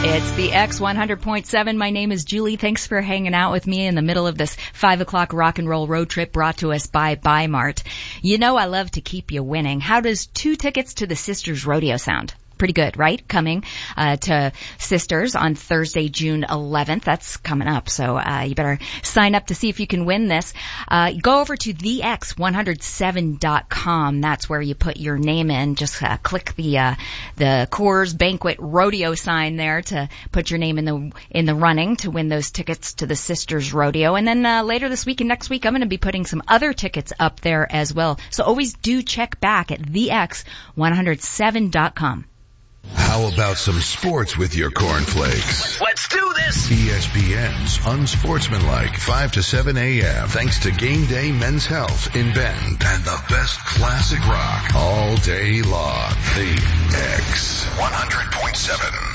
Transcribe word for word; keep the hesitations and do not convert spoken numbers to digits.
It's the X one hundred point seven. My name is Julie. Thanks for hanging out with me in the middle of this five o'clock rock and roll road trip brought to us by Buy Mart. You know I love to keep you winning. How does two tickets to the Sisters Rodeo sound? Pretty good, right? Coming uh, to Sisters on Thursday, June eleventh. That's coming up, so uh, you better sign up to see if you can win this. Uh, go over to the x one oh seven dot com. That's where you put your name in. Just uh, click the uh, the Coors Banquet Rodeo sign there to put your name in the in the running to win those tickets to the Sisters Rodeo. And then uh, later this week and next week, I'm going to be putting some other tickets up there as well. So always do check back at the x one oh seven dot com. How about some sports with your cornflakes? Let's do this! E S P N's Unsportsmanlike, five to seven a.m. Thanks to Game Day Men's Health in Bend and the best classic rock all day long. The X one hundred point seven.